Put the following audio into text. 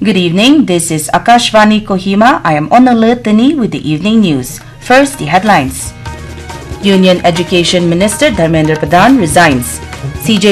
Good evening, this is Akashvani Kohima. I am on alert Tani with the evening news. First, the headlines. Union Education Minister Dharmendra Pradhan resigns. CJ